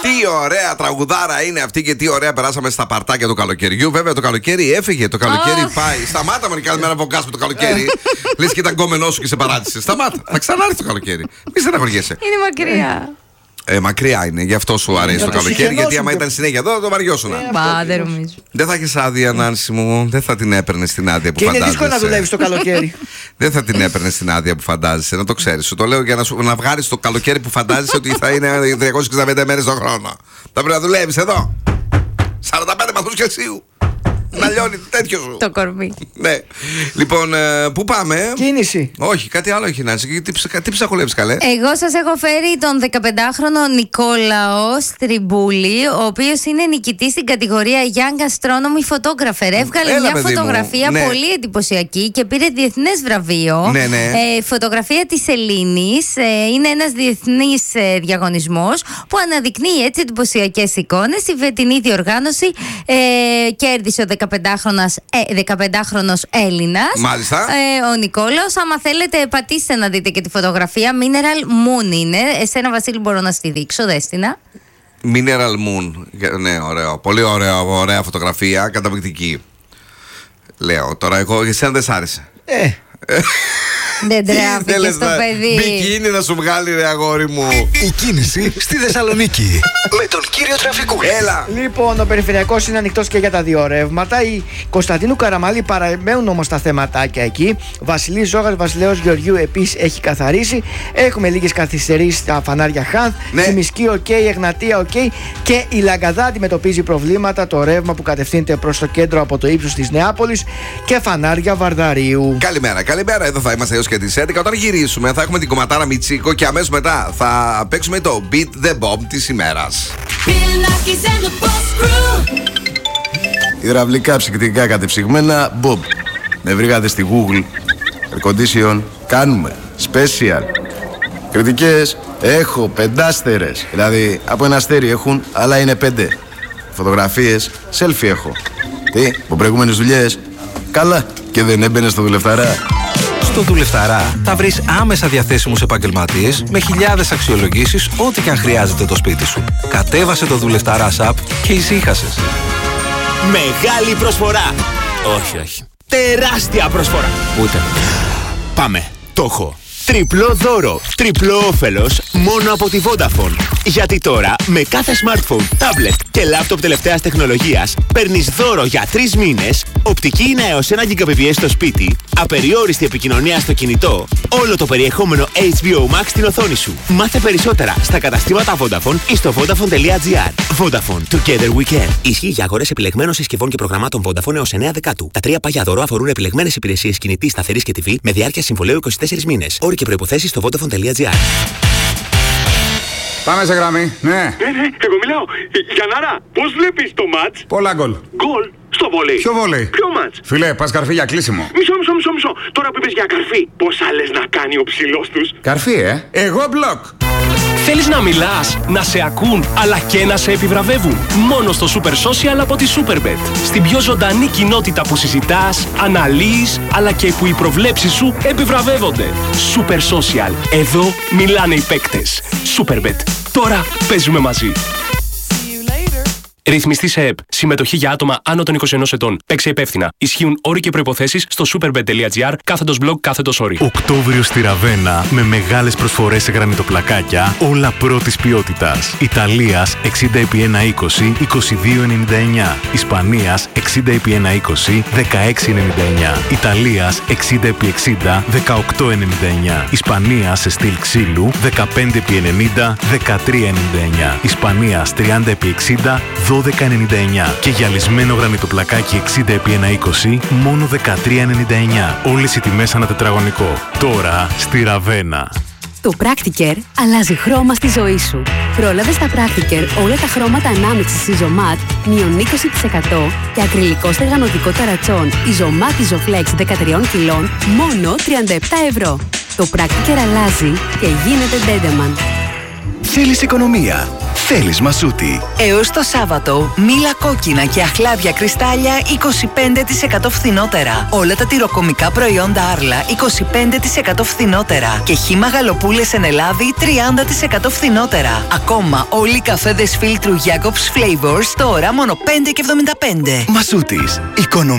Τι ωραία τραγουδάρα είναι αυτή και τι ωραία περάσαμε στα παρτάκια του καλοκαιριού. Βέβαια το καλοκαίρι έφυγε, το καλοκαίρι πάει. Σταμάτα με κάθε μέρα βογκάς με το καλοκαίρι. Λες και ήταν γκόμενό σου και σε παράτησε. Σταμάτα, θα ξανάρθει το καλοκαίρι. Μη στεναχωριέσαι. Είναι μακριά. Μακριά είναι, γι' αυτό σου αρέσει το καλοκαίρι. Γιατί άμα ήταν συνέχεια εδώ, το βαριώσουν. Δεν νομίζω. Δεν θα έχεις άδεια, Νάνση μου. Δεν θα την έπαιρνε την άδεια που και φαντάζεσαι. είναι δύσκολο να δουλεύει το καλοκαίρι. Δεν θα την έπαιρνε την άδεια που φαντάζεσαι, να το ξέρεις. Σου το λέω για να βγάλεις το καλοκαίρι που φαντάζεσαι ότι θα είναι 365 μέρες το χρόνο. Θα πρέπει να δουλεύεις εδώ. 45 βαθμούς Κελσίου. Να λιώνει τέτοιο σου. Το κορμί. Ναι. Λοιπόν, πού πάμε? Κίνηση. Όχι, κάτι άλλο έχει, Νάνση. Τι ψαχουλεύεις, καλέ? Εγώ σας έχω φέρει τον 15χρονο Νικόλαο Στριμπούλη, ο οποίος είναι νικητής στην κατηγορία Young Astronomy Photographer. Έβγαλε μια φωτογραφία πολύ εντυπωσιακή και πήρε διεθνές βραβείο. Ναι, ναι. Φωτογραφία της Ελλήνης. Είναι ένας διεθνής διαγωνισμός που αναδεικνύει έτσι εντυπωσιακές εικόνες. Η φετινή διοργάνωση κέρδισε ο 15χρονος Έλληνας. Μάλιστα. Ο Νικόλαος. Άμα θέλετε, πατήστε να δείτε και τη φωτογραφία. Mineral Moon είναι. Εσένα, Βασίλη, μπορώ να στη δείξω. Δέστηνα. Mineral Moon. Ναι, ωραίο. Πολύ ωραία φωτογραφία. Καταπληκτική. Λέω τώρα, εγώ εσένα δεν σ' άρεσε. Δεν τρέφηκε στο παιδί. Μπικίνι να σου βγάλει, ρε αγόρι μου. Η κίνηση στη Θεσσαλονίκη. Με τον κύριο Τραφικούλη. Έλα. Λοιπόν, ο περιφερειακός είναι ανοιχτός και για τα δύο ρεύματα. Οι Κωνσταντίνου Καραμαλή παραμένουν όμως τα θεματάκια εκεί. Βασιλής Ζώγας, Βασιλέως Γεωργίου επίσης έχει καθαρίσει. Έχουμε λίγες καθυστερήσεις στα φανάρια Χάνθ. Ναι. Τσιμισκή, οκ, Εγνατία, οκ. Και η Λαγκαδά αντιμετωπίζει προβλήματα. Το ρεύμα που κατευθύνεται προς το κέντρο από το ύψος της Νεάπολης και φανάρια Βαρδαρίου. Καλημέρα, καλημέρα. Εδώ θα είμαστε έως και τις 11. Όταν γυρίσουμε, θα έχουμε την κομματάρα Μιτσίκο και αμέσως μετά θα παίξουμε το Beat the Bomb της ημέρας. Υδραυλικά ψυκτικά κατεψυγμένα Bob. Με βρήκατε στη Google. Air condition κάνουμε. Special. Κριτικές έχω 5 Δηλαδή από ένα αστέρι έχουν, αλλά είναι 5. Φωτογραφίες selfie έχω. Τι, από προηγούμενες δουλειές? Καλά, και δεν έμπαινε στο δουλευταρά. Στο Δουλευταρά θα βρεις άμεσα διαθέσιμους επαγγελματίες με χιλιάδες αξιολογήσεις, ό,τι και αν χρειάζεται το σπίτι σου. Κατέβασε το Δουλευταρά app και ησύχασες. Μεγάλη προσφορά! Όχι. Τεράστια προσφορά! Ούτε. Πάμε. Το έχω. Τριπλό δώρο, τριπλό όφελος μόνο από τη Vodafone. Γιατί τώρα με κάθε smartphone, tablet και laptop τελευταίας τεχνολογίας παίρνεις δώρο για 3 μήνες, οπτική ίνα έως 1 Gbps στο σπίτι, απεριόριστη επικοινωνία στο κινητό, όλο το περιεχόμενο HBO Max στην οθόνη σου. Μάθε περισσότερα στα καταστήματα Vodafone ή στο Vodafone.gr. Vodafone, together we can. Ισχύει για αγορές επιλεγμένων συσκευών και προγραμμάτων Vodafone έως 9 Δεκάτου. Τα 3 παγιά δώρο αφορούν επιλεγμένες υπηρεσίες κινητής, σταθερής και TV με διάρκεια συμβολαίου 24 μήνες. Όροι και προϋποθέσεις στο Vodafone.gr. Πάμε σε γραμμή, ναι. Εγώ μιλάω. Γιαννάρα, πώς βλέπεις το μάτς? Πολλά γκολ. Γκολ στο βολέι. Ποιο βολέι? Ποιο μάτς? Φίλε, πας καρφί για κλείσιμο. Μισό. Τώρα που είπες για καρφί, πόσα λες να κάνει ο ψηλός τους? Καρφί, Εγώ μπλοκ. Θέλεις να μιλάς, να σε ακούν, αλλά και να σε επιβραβεύουν? Μόνο στο Super Social από τη Superbet. Στην πιο ζωντανή κοινότητα που συζητάς, αναλύεις, αλλά και που οι προβλέψεις σου επιβραβεύονται. Super Social. Εδώ μιλάνε οι παίκτες. Superbet. Τώρα παίζουμε μαζί. Ρυθμιστή σε ΕΠ. Συμμετοχή για άτομα άνω των 21 ετών. Παίξε υπεύθυνα. Ισχύουν όροι και προϋποθέσεις στο superbet.gr/blog/όροι. Οκτώβριο στη Ραβένα με μεγάλες προσφορές σε γρανιτοπλακάκια, όλα πρώτης ποιότητας. Ιταλίας 60x120, 22,99. Ισπανίας 60x120, 16,99. Ιταλίας 60x60, 18,99. Ισπανίας σε στυλ ξύλου 15x90, 13,99. Ισπανίας 30x60, 12,99 και γυαλισμένο γρανιτοπλακάκι 60x120 μόνο 13,99. Όλες οι τιμές ανά τετραγωνικό. Τώρα στη Ραβένα. Το Practicare αλλάζει χρώμα στη ζωή σου. Πρόλαβε στα Practicare όλα τα χρώματα ανάμειξης Isomat μείον 20% και ακριλικό στεγανοτικό ταρατσόν Isomat Isoflex 13 κιλών μόνο 37 ευρώ. Το Practicare αλλάζει και γίνεται Dendeman. Θέλεις οικονομία? θέλεις Μασούτη. Έως το Σάββατο, μήλα κόκκινα και αχλάδια κρυστάλλια 25% φθηνότερα. Όλα τα τυροκομικά προϊόντα Άρλα 25% φθηνότερα. Και χύμα γαλοπούλες εν Ελλάδη 30% φθηνότερα. Ακόμα όλοι οι καφέδες φίλτρου Jacobs Flavors τώρα μόνο 5,75. Μασούτης. Οικονομία.